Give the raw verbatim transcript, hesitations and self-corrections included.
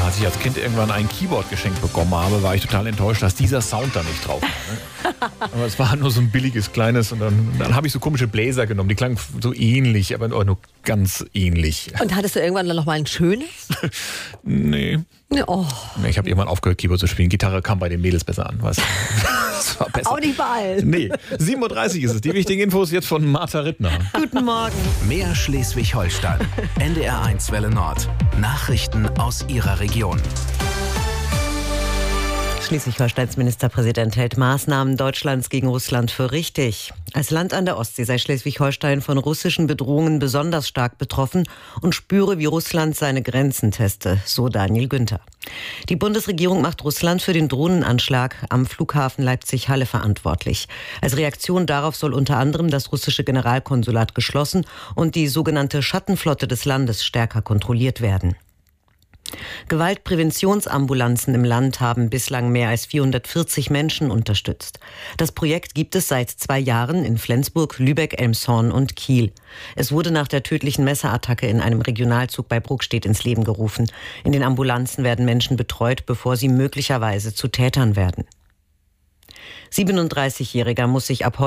als ich als Kind irgendwann ein Keyboard geschenkt bekommen habe, war ich total enttäuscht, dass dieser Sound da nicht drauf war. Ne? Aber es war halt nur so ein billiges, kleines und dann, dann habe ich so komische Bläser genommen. Die klangen so ähnlich, aber nur ganz ähnlich. Und hattest du irgendwann dann noch mal ein schönes? Nee. Oh. Nee, ich habe irgendwann aufgehört, Keyboard zu spielen. Gitarre kam bei den Mädels besser an. Weißt du? Das war besser. Auch nicht bei allen. Nee, sieben Uhr dreißig ist es. Die wichtigen Infos jetzt von Martha Rittner. Guten Morgen. Mehr Schleswig-Holstein. N D R eins Welle Nord. Nachrichten aus Ihrer Region. Schleswig-Holsteins Ministerpräsident hält Maßnahmen Deutschlands gegen Russland für richtig. Als Land an der Ostsee sei Schleswig-Holstein von russischen Bedrohungen besonders stark betroffen und spüre, wie Russland seine Grenzen teste, so Daniel Günther. Die Bundesregierung macht Russland für den Drohnenanschlag am Flughafen Leipzig-Halle verantwortlich. Als Reaktion darauf soll unter anderem das russische Generalkonsulat geschlossen und die sogenannte Schattenflotte des Landes stärker kontrolliert werden. Gewaltpräventionsambulanzen im Land haben bislang mehr als vierhundertvierzig Menschen unterstützt. Das Projekt gibt es seit zwei Jahren in Flensburg, Lübeck, Elmshorn und Kiel. Es wurde nach der tödlichen Messerattacke in einem Regionalzug bei Bruckstedt ins Leben gerufen. In den Ambulanzen werden Menschen betreut, bevor sie möglicherweise zu Tätern werden. siebenunddreißigjähriger muss sich ab heute